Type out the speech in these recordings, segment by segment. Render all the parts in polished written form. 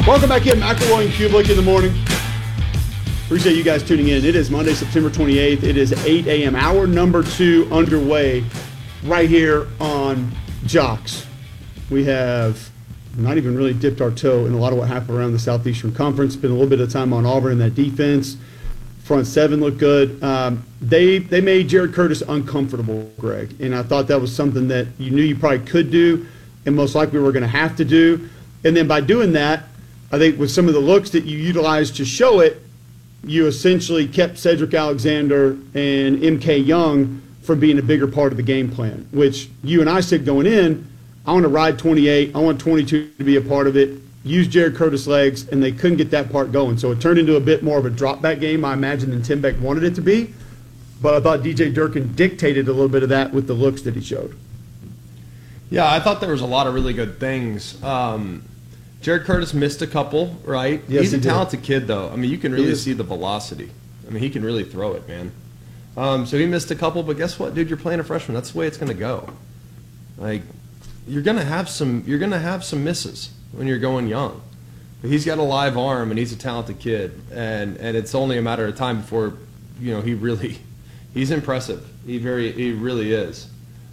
Welcome back in, McElroy and Kublik in the morning. Appreciate you guys tuning in. It is Monday, September 28th. It is 8 a.m. Hour number 2 underway right here on Jocks. We have not even really dipped our toe in a lot of what happened around the Southeastern Conference. Spent a little bit of time on Auburn and that defense. Front seven looked good. They made Jared Curtis uncomfortable, Greg, and I thought that was something that you knew you probably could do and most likely were going to have to do. And then by doing that, I think with some of the looks that you utilized to show it, you essentially kept Cedric Alexander and MK Young from being a bigger part of the game plan, which you and I said going in, I want to ride 28, I want 22 to be a part of it, use Jared Curtis' legs, and they couldn't get that part going. So it turned into a bit more of a drop-back game, I imagine, than Tim Beck wanted it to be. But I thought DJ Durkin dictated a little bit of that with the looks that he showed. Yeah, I thought there was a lot of really good things. Jared Curtis missed a couple, right? Yes, He's a he did. talented kid, though. I mean, you can really see the velocity. I mean, he can really throw it, man. So he missed a couple, but guess what, dude? You're playing a freshman. That's the way it's going to go. Like, you're going to have some misses when you're going young. But he's got a live arm, and he's a talented kid, and it's only a matter of time before, you know, he's impressive. He really is.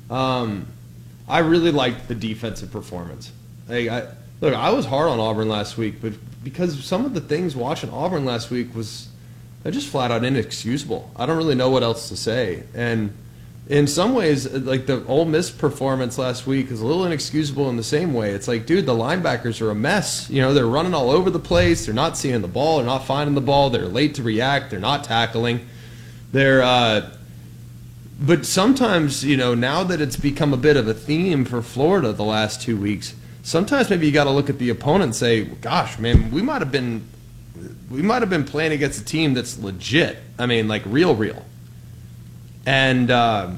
I really liked the defensive performance. Look, I was hard on Auburn last week, but because some of the things watching Auburn last week they're just flat out inexcusable. I don't really know what else to say. And in some ways, like the Ole Miss performance last week is a little inexcusable in the same way. It's like, dude, the linebackers are a mess. You know, they're running all over the place. They're not seeing the ball. They're not finding the ball. They're late to react. They're not tackling. But sometimes, you know, now that it's become a bit of a theme for Florida the last 2 weeks, sometimes maybe you got to look at the opponent and say, gosh, man, we might have been playing against a team that's legit. I mean, like real. And I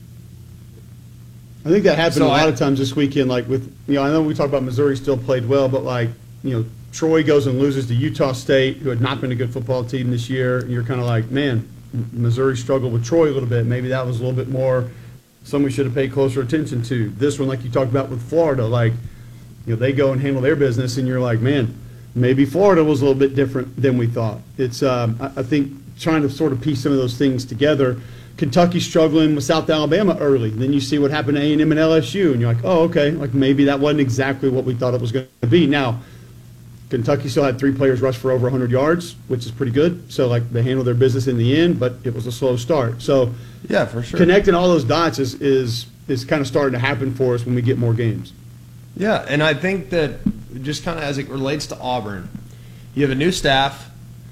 think that happened a lot of times this weekend. Like with, you know, I know we talked about Missouri still played well, but like, you know, Troy goes and loses to Utah State, who had not been a good football team this year. And you're kind of like, man, Missouri struggled with Troy a little bit. Maybe that was a little bit more something we should have paid closer attention to. This one, like you talked about with Florida, like, you know, they go and handle their business, and you're like, man, maybe Florida was a little bit different than we thought. It's, I think, trying to sort of piece some of those things together. Kentucky struggling with South Alabama early. Then you see what happened to A&M and LSU, and you're like, oh, okay, like maybe that wasn't exactly what we thought it was going to be. Now, Kentucky still had 3 players rush for over 100 yards, which is pretty good. So, like, they handled their business in the end, but it was a slow start. So, yeah, for sure. Connecting all those dots is kind of starting to happen for us when we get more games. Yeah, and I think that just kind of as it relates to Auburn, you have a new staff,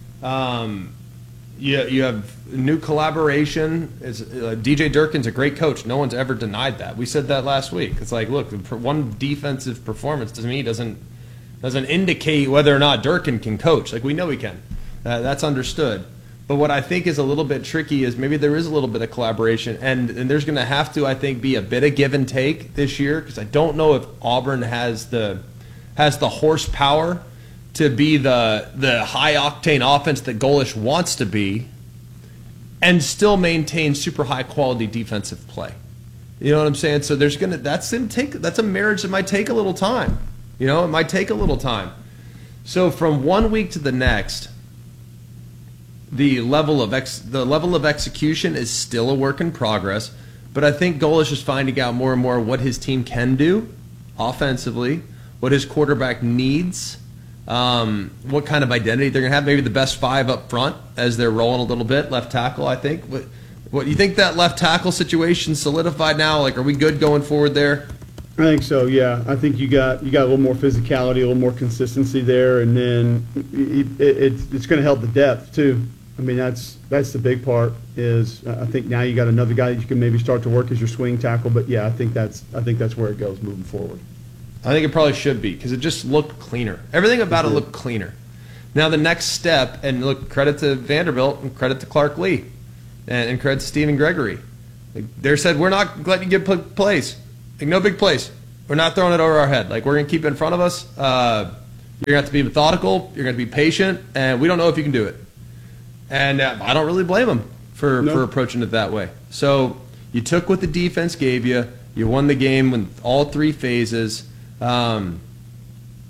you have new collaboration. DJ Durkin's a great coach. No one's ever denied that. We said that last week. It's like, look, one defensive performance to me doesn't indicate whether or not Durkin can coach. Like, we know he can. That's understood. But what I think is a little bit tricky is maybe there is a little bit of collaboration, and there's going to have to, I think, be a bit of give and take this year, because I don't know if Auburn has the horsepower to be the high-octane offense that Golesh wants to be and still maintain super high-quality defensive play. You know what I'm saying? So that's a marriage that might take a little time. You know, it might take a little time. So from 1 week to the next, the level of execution is still a work in progress, but I think Golesh is finding out more and more what his team can do offensively, what his quarterback needs, what kind of identity they're going to have. Maybe the best 5 up front as they're rolling a little bit. Left tackle, I think. What you think that left tackle situation solidified now? Like, are we good going forward there? I think so. Yeah, I think you got a little more physicality, a little more consistency there, and then it's going to help the depth too. I mean, that's the big part. Is I think now you got another guy that you can maybe start to work as your swing tackle. But yeah, I think that's where it goes moving forward. I think it probably should be, because it just looked cleaner. Everything about it looked cleaner. Now the next step, and look, credit to Vanderbilt and credit to Clark Lee, and credit to Stephen Gregory. They said, we're not letting you get plays. Like, no big plays. We're not throwing it over our head. Like, we're going to keep it in front of us. You're going to have to be methodical. You're going to be patient, and we don't know if you can do it. And I don't really blame them for approaching it that way. So you took what the defense gave you. You won the game with all 3 phases.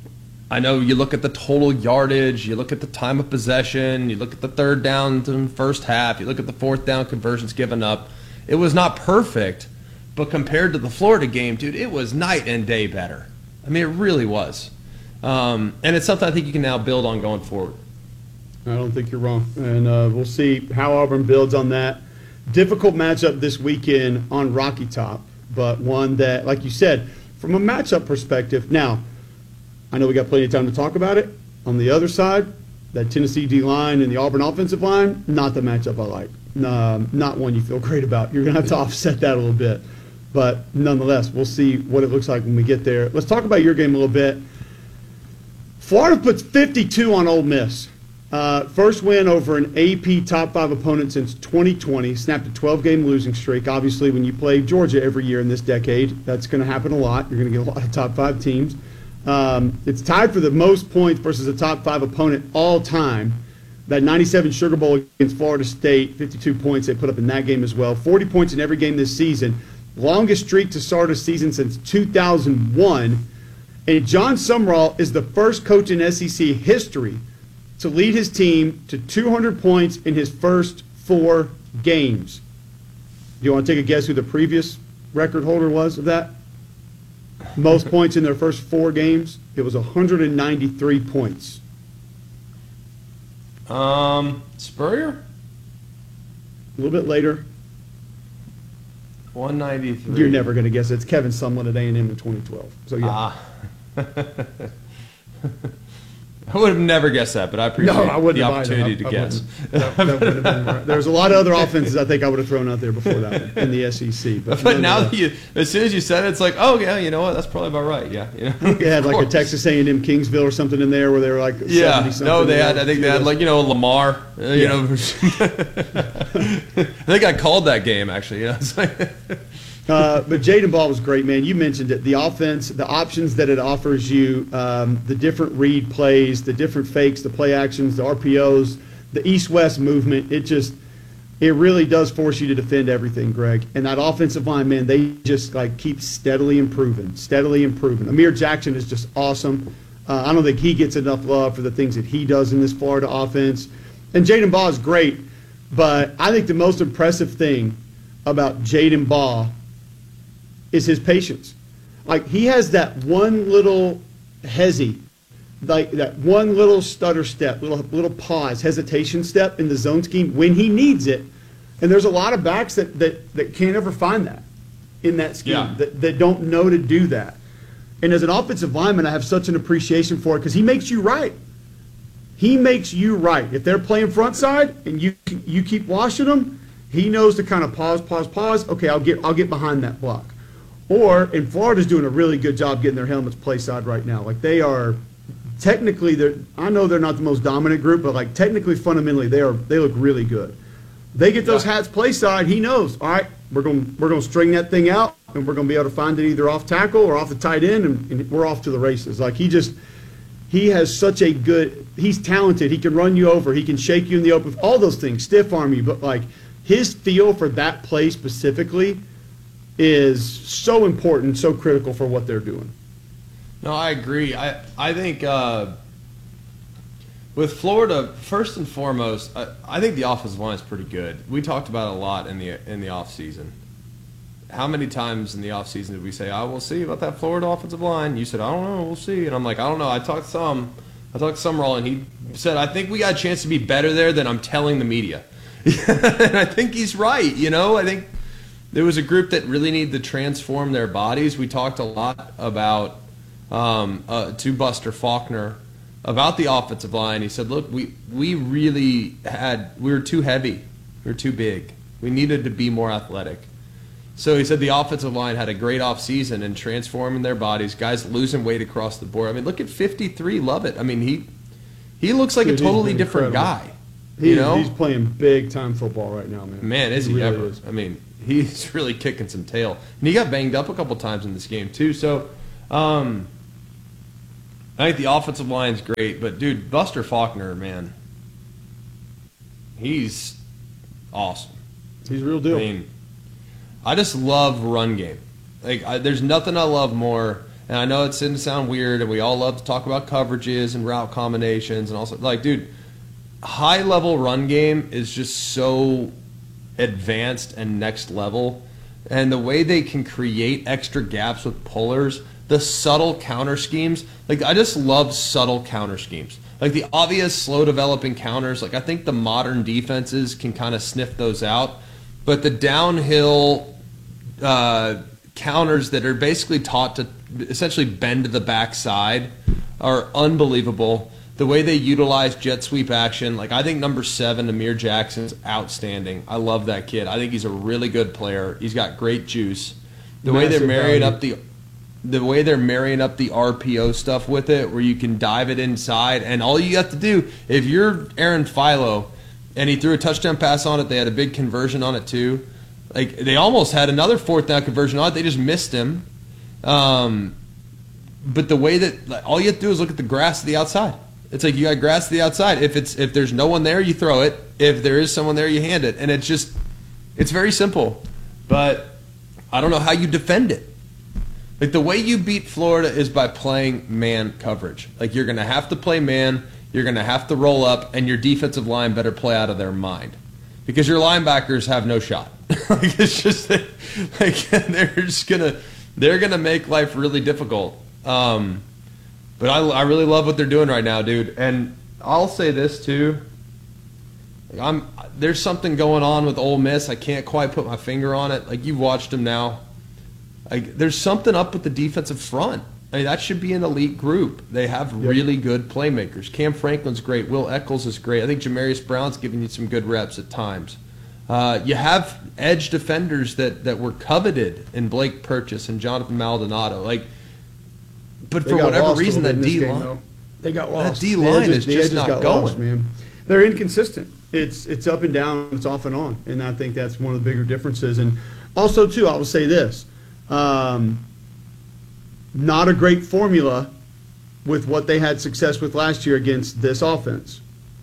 I know you look at the total yardage, you look at the time of possession, you look at the third down in the first half, you look at the fourth down conversions given up. It was not perfect, but compared to the Florida game, dude, it was night and day better. I mean, it really was. And it's something I think you can now build on going forward. I don't think you're wrong. And we'll see how Auburn builds on that. Difficult matchup this weekend on Rocky Top, but one that, like you said, from a matchup perspective, now, I know we got plenty of time to talk about it. On the other side, that Tennessee D-line and the Auburn offensive line, not the matchup I like. Not one you feel great about. You're going to have to offset that a little bit. But nonetheless, we'll see what it looks like when we get there. Let's talk about your game a little bit. Florida puts 52 on Ole Miss. First win over an AP top 5 opponent since 2020. Snapped a 12-game losing streak. Obviously, when you play Georgia every year in this decade, that's going to happen a lot. You're going to get a lot of top 5 teams. It's tied for the most points versus a top 5 opponent all time. That 97 Sugar Bowl against Florida State, 52 points they put up in that game as well. 40 points in every game this season. Longest streak to start a season since 2001. And John Sumrall is the first coach in SEC history to lead his team to 200 points in his first 4 games. Do you want to take a guess who the previous record holder was of that? Most points in their first 4 games? It was 193 points. Spurrier? A little bit later. 193. You're never going to guess it. It's Kevin Sumlin at A&M in 2012. So, yeah. I would have never guessed that, but I appreciate the opportunity to guess. That would have been right. There's a lot of other offenses I think I would have thrown out there before that one in the SEC. But now that as soon as you said it, it's like, oh yeah, you know what? That's probably about right. Yeah, you know. They had like a Texas A&M Kingsville or something in there where they were like 70-something. No, they had. I think they had like Lamar. You know, I think I called that game actually. You know, it's like. But Jaden Ball was great, man. You mentioned it. The offense, the options that it offers you, the different read plays, the different fakes, the play actions, the RPOs, the east-west movement. It really does force you to defend everything, Greg. And that offensive line, man, they just like keep steadily improving. Amir Jackson is just awesome. I don't think he gets enough love for the things that he does in this Florida offense. And Jaden Ball is great, but I think the most impressive thing about Jaden Ball is his patience. Like, he has that one little like that one little stutter step, little pause, hesitation step in the zone scheme when he needs it. And there's a lot of backs that can't ever find that in that scheme, that don't know to do that. And as an offensive lineman, I have such an appreciation for it because he makes you right. He makes you right. If they're playing front side and you keep washing them, he knows to kind of pause. Okay, I'll get behind that block. And Florida's doing a really good job getting their helmets play side right now. Like, they are technically, I know they're not the most dominant group, but like technically, fundamentally, they look really good. They get those hats play side. He knows. All right, we're going to string that thing out, and we're going to be able to find it either off tackle or off the tight end, and we're off to the races. Like, he has such a good. He's talented. He can run you over. He can shake you in the open. All those things, stiff arm you, but like his feel for that play specifically is so important, so critical for what they're doing. No, I agree. I think with Florida, first and foremost, I think the offensive line is pretty good. We talked about it a lot in the offseason. How many times in the offseason did we say, we'll see about that Florida offensive line? You said, I don't know, we'll see. And I'm like, I don't know. I talked to Sumrall, and he said, I think we got a chance to be better there than I'm telling the media. And I think he's right. You know, I think there was a group that really needed to transform their bodies. We talked a lot about to Buster Faulkner about the offensive line. He said, look, we were too heavy. We were too big. We needed to be more athletic. So he said the offensive line had a great offseason in transforming their bodies, guys losing weight across the board. I mean, look at 53 Lovett. I mean, he looks like a totally different guy. He's playing big-time football right now, man. Man, is he really ever. I mean, he's really kicking some tail. And he got banged up a couple times in this game, too. So I think the offensive line's great. But, dude, Buster Faulkner, man, he's awesome. He's a real deal. I mean, I just love run game. Like, there's nothing I love more. And I know it's going to sound weird, and we all love to talk about coverages and route combinations and also, like, dude, high-level run game is just so advanced and next level. And the way they can create extra gaps with pullers, the subtle counter schemes, like, I just love subtle counter schemes. Like, the obvious slow-developing counters, like, I think the modern defenses can kind of sniff those out. But the downhill counters that are basically taught to essentially bend to the backside are unbelievable. The way they utilize jet sweep action, like, I think number 7, Amir Jackson, is outstanding. I love that kid. I think he's a really good player. He's got great juice. The way they're marrying up the RPO stuff with it, where you can dive it inside, and all you have to do, if you're Aaron Philo and he threw a touchdown pass on it, they had a big conversion on it too. Like, they almost had another 4th down conversion on it. They just missed him. But the way that, like, all you have to do is look at the grass to the outside. It's like, you got grass to the outside. If there's no one there, you throw it. If there is someone there, you hand it. And it's very simple. But I don't know how you defend it. Like, the way you beat Florida is by playing man coverage. Like, you're going to have to play man. You're going to have to roll up, and your defensive line better play out of their mind, because your linebackers have no shot. Like, it's just like, they're gonna make life really difficult. But I really love what they're doing right now, dude. And I'll say this too. Like, there's something going on with Ole Miss. I can't quite put my finger on it. Like, you've watched them now. Like, there's something up with the defensive front. I mean, that should be an elite group. They have really good playmakers. Cam Franklin's great. Will Eccles is great. I think Jamarius Brown's giving you some good reps at times. You have edge defenders that were coveted in Blake Purchase and Jonathan Maldonado. Like, but for whatever reason, that D-line, they got lost. That D-line is just not going. Lost, man. They're inconsistent. It's up and down. It's off and on. And I think that's one of the bigger differences. And also, too, I will say this. Not a great formula with what they had success with last year against this offense.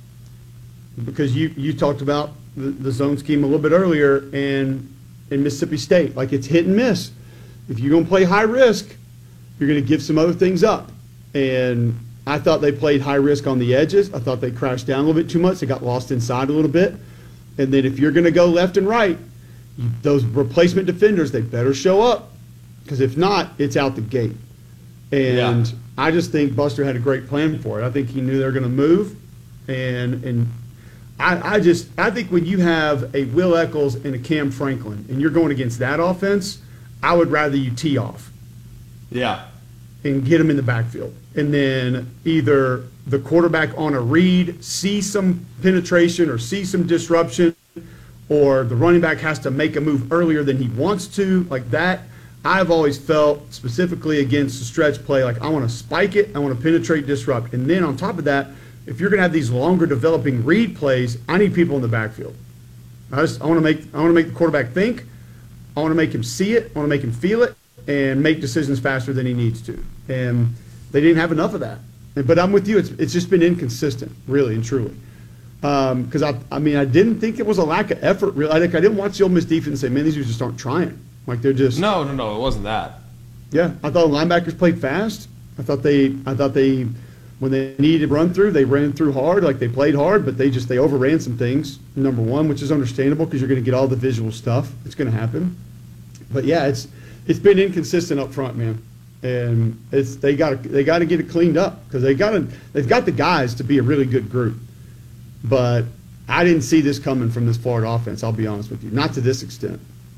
Because you talked about the zone scheme a little bit earlier, and in Mississippi State, like, it's hit and miss. If you're going to play high risk, you're going to give some other things up. And I thought they played high risk on the edges. I thought they crashed down a little bit too much. They got lost inside a little bit. And then if you're going to go left and right, those replacement defenders, they better show up, because if not, it's out the gate. And I just think Buster had a great plan for it. I think he knew they were going to move, and I think when you have a Will Eccles and a Cam Franklin and you're going against that offense, I would rather you tee off. Yeah. And get them in the backfield. And then either the quarterback on a read see some penetration or see some disruption, or the running back has to make a move earlier than he wants to, like that. I've always felt, specifically against the stretch play, like, I want to spike it, I want to penetrate, disrupt. And then on top of that, if you're going to have these longer developing read plays, I need people in the backfield. I want to make the quarterback think. I want to make him see it. I want to make him feel it, and make decisions faster than he needs to. And they didn't have enough of that. But I'm with you. It's just been inconsistent, really and truly. Because I didn't think it was a lack of effort. Really, I didn't watch the Ole Miss defense and say, man, these guys just aren't trying. Like, they're just no, it wasn't that. Yeah, I thought linebackers played fast. I thought they when they needed to run through, they ran through hard. Like, they played hard, but they overran some things. Number one, which is understandable, because you're going to get all the visual stuff. It's going to happen. But yeah, it's been inconsistent up front, man. And they got to get it cleaned up, because they've got the guys to be a really good group. But I didn't see this coming from this Florida offense, I'll be honest with you. Not to this extent.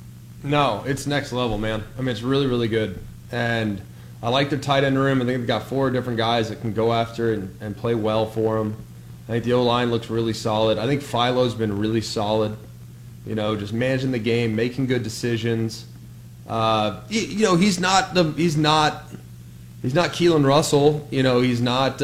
No, it's next level, man. I mean, it's really, really good. And I like their tight end room. I think they've got 4 different guys that can go after and play well for them. I think the O-line looks really solid. I think Philo's been really solid, just managing the game, making good decisions. He's not Keelan Russell. He's not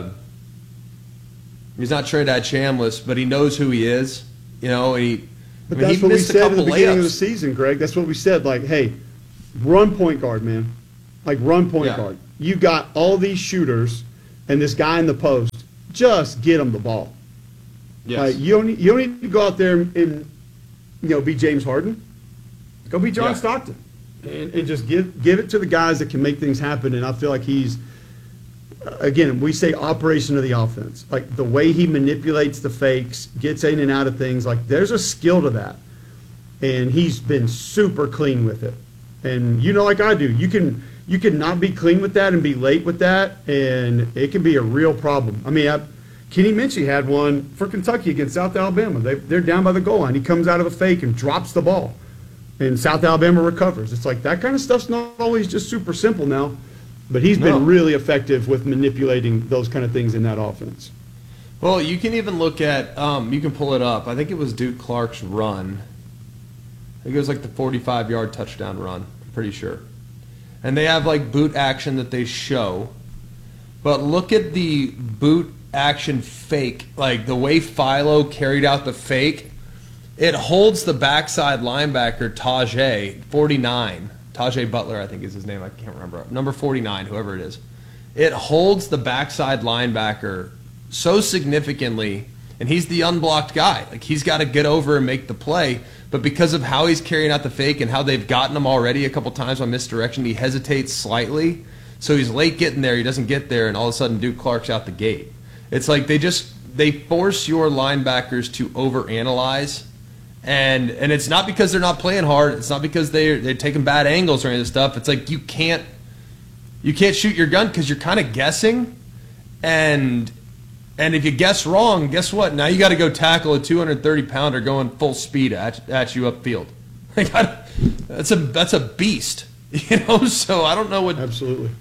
Trinidad Chambliss, but he knows who he is. But that's what we said at the beginning of the season, Greg. That's what we said. Like, hey, run point guard, man. Like, run point guard. You got all these shooters and this guy in the post. Just get them the ball. Yes. You don't need to go out there and be James Harden. Go be John Stockton. and just give it to the guys that can make things happen. And I feel like he's, again, we say operation of the offense. Like the way he manipulates the fakes, gets in and out of things, like there's a skill to that. And he's been super clean with it. And like I do, you can not be clean with that and be late with that, and it can be a real problem. I mean, Kenny Minchie had one for Kentucky against South Alabama. They're down by the goal line. He comes out of a fake and drops the ball, and South Alabama recovers. It's like that kind of stuff's not always just super simple now, but he's been really effective with manipulating those kind of things in that offense. Well, you can even look at, you can pull it up. I think it was Duke Clark's run. I think it was like the 45-yard touchdown run, I'm pretty sure. And they have like boot action that they show. But look at the boot action fake, like the way Philo carried out the fake. It holds the backside linebacker, Tajay, 49. Tajay Butler, I think is his name. I can't remember. Number 49, whoever it is. It holds the backside linebacker so significantly, and he's the unblocked guy. Like he's got to get over and make the play. But because of how he's carrying out the fake and how they've gotten him already a couple times on misdirection, he hesitates slightly. So he's late getting there. He doesn't get there, and all of a sudden Duke Clark's out the gate. It's like they force your linebackers to overanalyze, and it's not because they're not playing hard. It's not because they're taking bad angles or any of this stuff. It's like you can't shoot your gun because you're kind of guessing, and if you guess wrong, guess what? Now you got to go tackle a 230-pounder going full speed at you upfield. That's a beast, So I don't know what. Absolutely.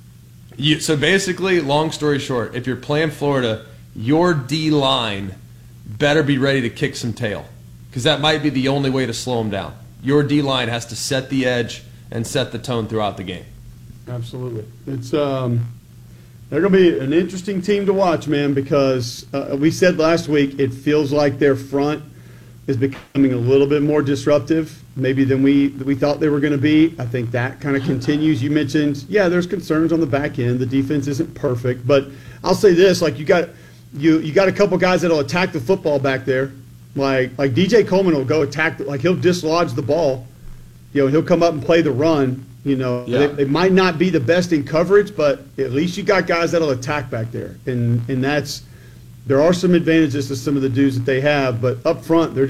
So basically, long story short, if you're playing Florida, your D-line better be ready to kick some tail, because that might be the only way to slow them down. Your D-line has to set the edge and set the tone throughout the game. Absolutely. It's they're going to be an interesting team to watch, man, because we said last week it feels like their front is becoming a little bit more disruptive maybe than we thought they were going to be. I think that kind of continues. You mentioned, there's concerns on the back end. The defense isn't perfect, but I'll say this: like you got a couple guys that'll attack the football back there, like DJ Coleman will go attack, like he'll dislodge the ball. He'll come up and play the run. They might not be the best in coverage, but at least you got guys that'll attack back there, and there are some advantages to some of the dudes that they have, but up front they're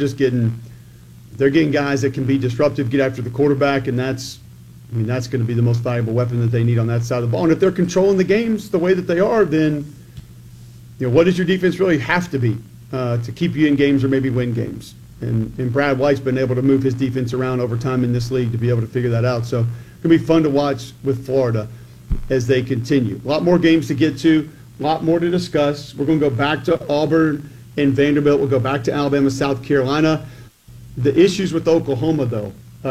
getting guys that can be disruptive, get after the quarterback, and that's going to be the most valuable weapon that they need on that side of the ball. And if they're controlling the games the way that they are, then what does your defense really have to be to keep you in games or maybe win games? And Brad White's been able to move his defense around over time in this league to be able to figure that out. So it's going to be fun to watch with Florida as they continue. A lot more games to get to, a lot more to discuss. We're going to go back to Auburn and Vanderbilt. We'll go back to Alabama, South Carolina. The issues with Oklahoma, though,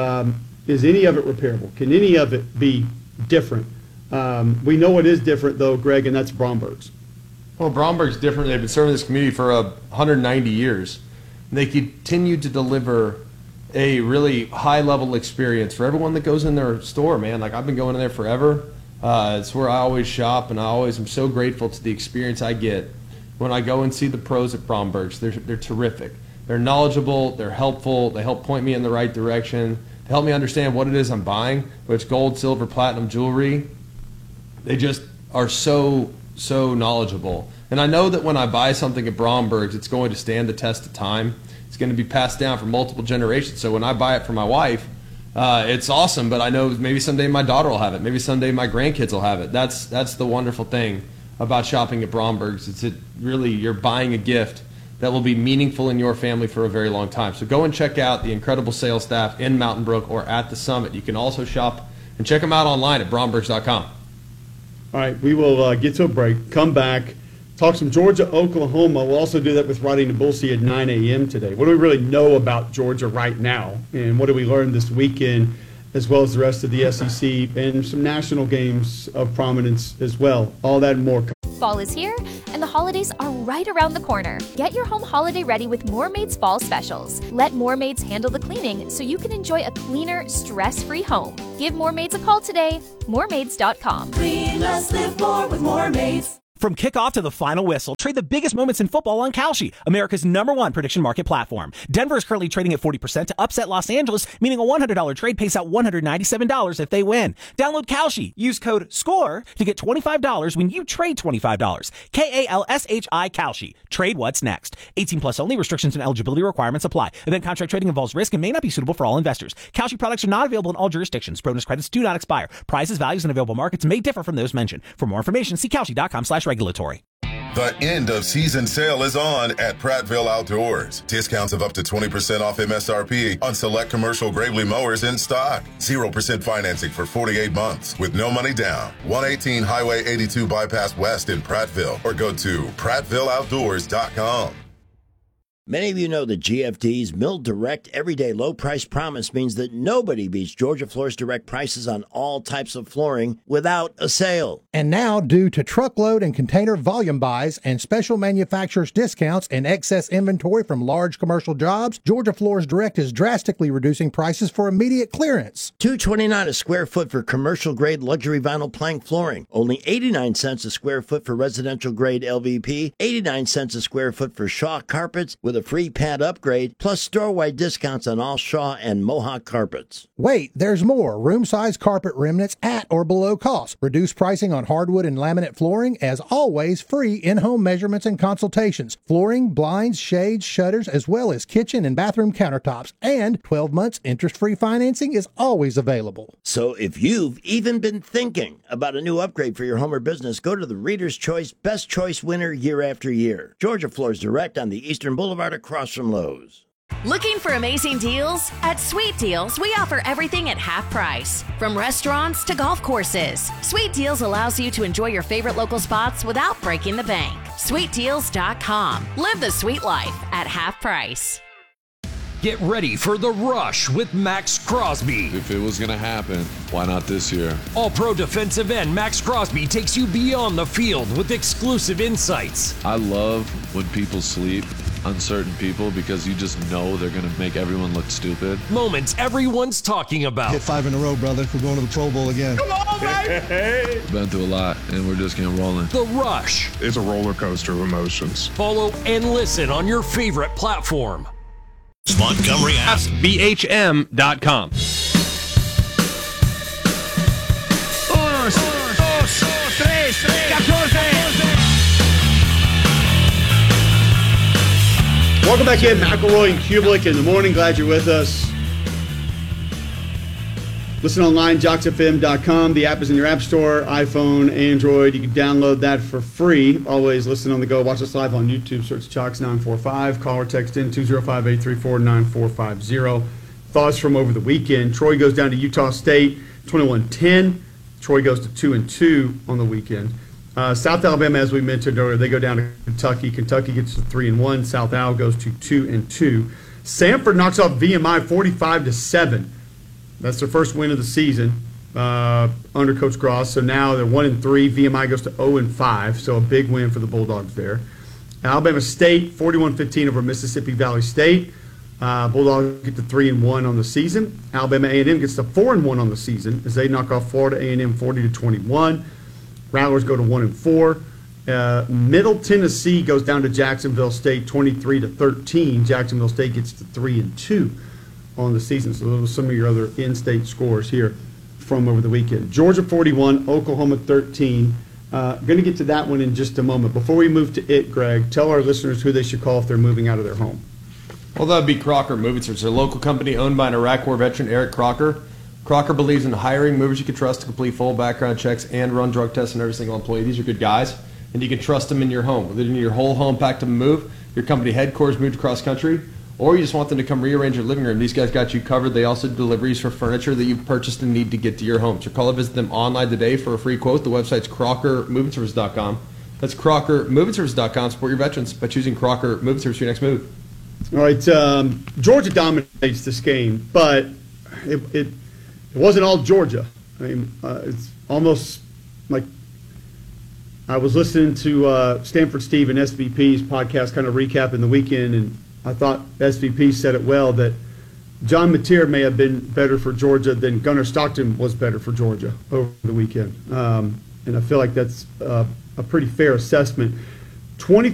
is any of it repairable? Can any of it be different? We know what is different, though, Greg, and that's Bromberg's. Well, Bromberg's different. They've been serving this community for 190 years. They continue to deliver a really high-level experience for everyone that goes in their store, man. Like, I've been going in there forever. It's where I always shop, and I always am so grateful to the experience I get when I go and see the pros at Bromberg's. They're terrific. They're knowledgeable. They're helpful. They help point me in the right direction. They help me understand what it is I'm buying, whether it's gold, silver, platinum jewelry. They just are so knowledgeable. And I know that when I buy something at Bromberg's, it's going to stand the test of time. It's going to be passed down for multiple generations. So when I buy it for my wife, it's awesome, but I know maybe someday my daughter will have it. Maybe someday my grandkids will have it. That's the wonderful thing about shopping at Bromberg's. It's really, you're buying a gift that will be meaningful in your family for a very long time. So go and check out the incredible sales staff in Mountain Brook or at the Summit. You can also shop and check them out online at brombergs.com. All right, we will get to a break, come back, talk some Georgia, Oklahoma. We'll also do that with Roddy Nabulsi at 9 a.m. today. What do we really know about Georgia right now? And what did we learn this weekend, as well as the rest of the SEC and some national games of prominence as well? All that and more. Fall is here, and the holidays are right around the corner. Get your home holiday ready with Moormaid's Fall Specials. Let Moormaids handle the cleaning so you can enjoy a cleaner, stress-free home. Give Moormaids a call today. Moormaids.com. Clean less, live more with Moormaids. From kickoff to the final whistle, trade the biggest moments in football on Kalshi, America's #1 prediction market platform. Denver is currently trading at 40% to upset Los Angeles, meaning a $100 trade pays out $197 if they win. Download Kalshi. Use code SCORE to get $25 when you trade $25. KALSHI Kalshi. Trade what's next. 18 plus only. Restrictions and eligibility requirements apply. Event contract trading involves risk and may not be suitable for all investors. Kalshi products are not available in all jurisdictions. Bonus credits do not expire. Prices, values, and available markets may differ from those mentioned. For more information, see Kalshi.com/regulatory. The end of season sale is on at Prattville Outdoors. Discounts of up to 20% off MSRP on select commercial Gravely mowers in stock. 0% financing for 48 months with no money down. 118 Highway 82 Bypass West in Prattville, or go to PrattvilleOutdoors.com. Many of you know that GFD's Mill Direct Everyday Low Price Promise means that nobody beats Georgia Floor's direct prices on all types of flooring without a sale. And now, due to truckload and container volume buys and special manufacturers' discounts and excess inventory from large commercial jobs, Georgia Floors Direct is drastically reducing prices for immediate clearance. $229 a square foot for commercial-grade luxury vinyl plank flooring. Only 89 cents a square foot for residential-grade LVP. 89 cents a square foot for Shaw carpets with a free pad upgrade, plus store-wide discounts on all Shaw and Mohawk carpets. Wait, there's more. Room-size carpet remnants at or below cost. Reduced pricing on hardwood and laminate flooring. As always, free in-home measurements and consultations. Flooring, blinds, shades, shutters, as well as kitchen and bathroom countertops. And 12 months interest-free financing is always available. So if you've even been thinking about a new upgrade for your home or business, go to the Reader's Choice Best Choice winner year after year. Georgia Floors Direct on the Eastern Boulevard across from Lowe's. Looking for amazing deals? At Sweet Deals, we offer everything at half price. From restaurants to golf courses, Sweet Deals allows you to enjoy your favorite local spots without breaking the bank. SweetDeals.com. Live the sweet life at half price. Get ready for The Rush with Max Crosby. If it was going to happen, why not this year? All-pro defensive end Max Crosby takes you beyond the field with exclusive insights. I love when people sleep on certain people because you just know they're going to make everyone look stupid. Moments everyone's talking about. Hit 5 in a row, brother. We're going to the Pro Bowl again. Come on, baby! We've been through a lot, and we're just getting rolling. The Rush. It's a roller coaster of emotions. Follow and listen on your favorite platform. Montgomery Ask BHM.com. Welcome back in, McElroy and Kublik in the morning. Glad you're with us. Listen online, JocksFM.com. The app is in your app store, iPhone, Android. You can download that for free. Always listen on the go. Watch us live on YouTube. Search Jocks945. Call or text in 205-834-9450. Thoughts from over the weekend. Troy goes down to Utah State, 21-10. Troy goes to 2-2 on the weekend. South Alabama, as we mentioned earlier, they go down to Kentucky. Kentucky gets to 3-1. South Al goes to 2-2. Samford knocks off VMI 45-7. That's their first win of the season under Coach Gross. So now they're 1-3. VMI goes to 0-5. So a big win for the Bulldogs there. Alabama State 41-15 over Mississippi Valley State. Bulldogs get to 3-1 on the season. Alabama A&M gets to 4-1 on the season as they knock off Florida A&M 40-21. Rattlers go to 1-4. Middle Tennessee goes down to Jacksonville State 23-13. Jacksonville State gets to 3-2 on the season. So those are some of your other in-state scores here from over the weekend. Georgia 41, Oklahoma 13. Going to get to that one in just a moment. Before we move to it, Greg, tell our listeners who they should call if they're moving out of their home. Well, that would be Crocker Moving Search. They're a local company owned by an Iraq War veteran, Eric Crocker. Crocker believes in hiring movers you can trust to complete full background checks and run drug tests on every single employee. These are good guys, and you can trust them in your home. Whether you need your whole home packed to move, your company headquarters moved across country, or you just want them to come rearrange your living room, these guys got you covered. They also do deliveries for furniture that you've purchased and need to get to your home. So call or visit them online today for a free quote. The website's CrockerMovingService.com. That's CrockerMovingService.com. Support your veterans by choosing Crocker Moving Service for your next move. All right, Georgia dominates this game, but it wasn't all Georgia. I mean, it's almost like I was listening to Stanford Steve and SVP's podcast kind of recapping the weekend, and I thought SVP said it well that John Mateer may have been better for Georgia than Gunnar Stockton was better for Georgia over the weekend. And I feel like that's a pretty fair assessment. 20